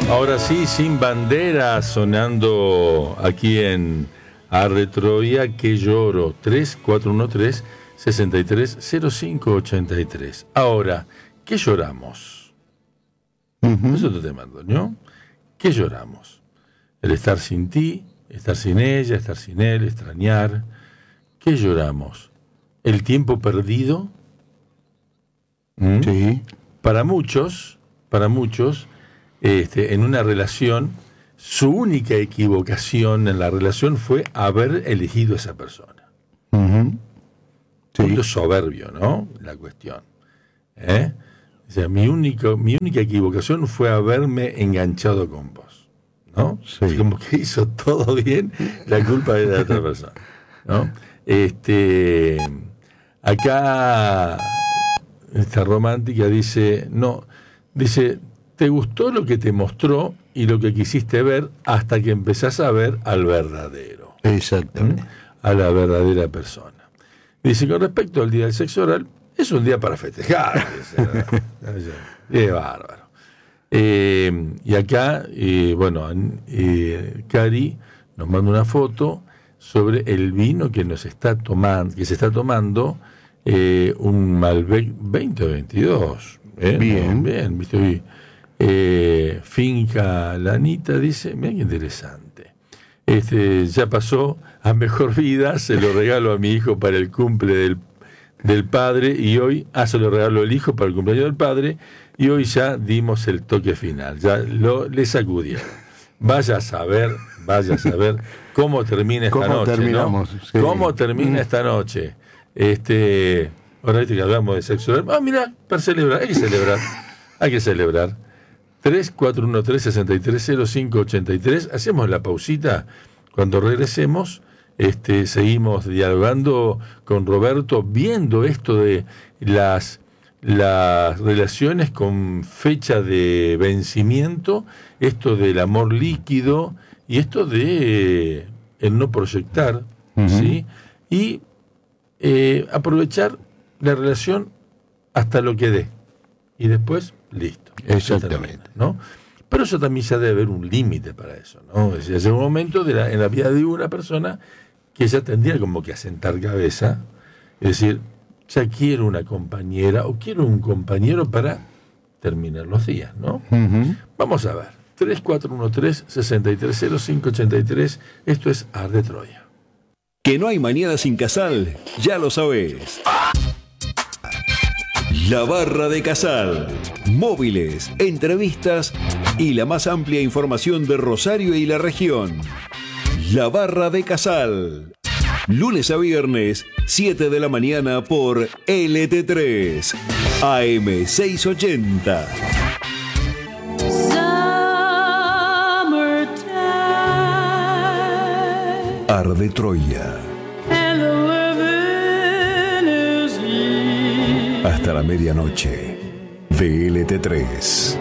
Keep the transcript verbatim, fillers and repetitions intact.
Ahora sí, Sin Bandera, sonando aquí en Arde Troya, que lloro, tres cuatro uno tres, seis tres cero cinco ocho tres. Ahora, ¿qué lloramos? Uh-huh. Eso te mando, ¿no? ¿Qué lloramos? El estar sin ti, estar sin ella, estar sin él, extrañar. ¿Qué lloramos? ¿El tiempo perdido? ¿Mm? Sí. Para muchos, para muchos, este, en una relación, su única equivocación en la relación fue haber elegido a esa persona. Uh-huh. Sí. Punto soberbio, ¿no? La cuestión. ¿Eh? O sea, mi, único, mi única equivocación fue haberme enganchado con vos, ¿no? Sí. Como que hizo todo bien, la culpa era de otra persona, ¿no? Este, acá esta romántica dice, no, dice, te gustó lo que te mostró y lo que quisiste ver hasta que empezás a ver al verdadero. Exactamente. ¿Mm? A la verdadera persona. Dice, con respecto al día del sexo oral, es un día para festejar. Es bárbaro. Eh, y acá, eh, bueno, eh, Cari nos manda una foto sobre el vino que nos está tomando, que se está tomando, eh, un Malbec veinte veintidós. ¿eh? Bien. Bien, viste. Eh, Finca Lanita dice, mira qué interesante. Este, ya pasó a mejor vida, se lo regalo a mi hijo para el cumple del, del padre, y hoy, ah, se lo regalo al hijo para el cumpleaños del padre, y hoy ya dimos el toque final, ya lo, le sacudieron. Vaya a saber, vaya a saber cómo termina esta ¿Cómo noche, terminamos? ¿no? Sí. ¿Cómo termina mm. esta noche? Este, ahora que hablamos de sexo oral, ah, mira, para celebrar, hay que celebrar, hay que celebrar. tres cuatro uno tres, seis tres cero cinco ocho tres. Hacemos la pausita. Cuando regresemos, este, seguimos dialogando con Roberto, viendo esto de las, las relaciones con fecha de vencimiento, esto del amor líquido y esto de eh, el no proyectar, uh-huh. ¿sí? Y eh, aprovechar la relación hasta lo que dé. Y después, listo. Exactamente. ¿No? Pero eso también ya debe haber un límite para eso, ¿no? Es decir, es un momento de la, en la vida de una persona que ya tendría como que asentar cabeza, es decir, ya quiero una compañera o quiero un compañero para terminar los días, ¿no? Uh-huh. Vamos a ver. tres cuatro uno tres, seis tres cero cinco ocho tres. Esto es Arde Troya. Que no hay mañana sin Casal, ya lo sabés. La Barra de Casal. Móviles, entrevistas y la más amplia información de Rosario y la región. La Barra de Casal. Lunes a viernes, siete de la mañana por L T tres, A M seiscientos ochenta. Arde Troya. Hasta la medianoche de L T tres.